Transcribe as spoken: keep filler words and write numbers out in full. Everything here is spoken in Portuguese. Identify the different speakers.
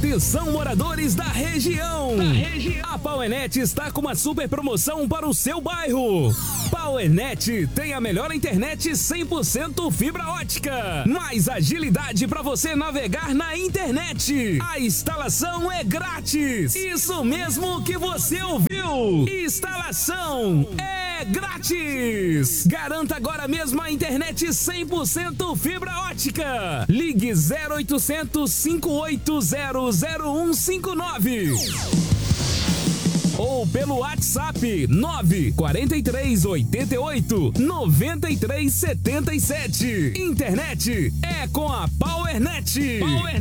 Speaker 1: Atenção, moradores da região. da região! A Powernet está com uma super promoção para o seu bairro. Powernet tem a melhor internet cem por cento fibra ótica. Mais agilidade para você navegar na internet. A instalação é grátis. Isso mesmo que você ouviu. Instalação é grátis. Garanta agora mesmo a internet cem por cento fibra ótica. Ligue zero oitocentos, cinco oito zero, zero um cinco nove ou pelo WhatsApp nove quatro três oito oito, nove três sete sete. Internet é com a Powernet. Powernet.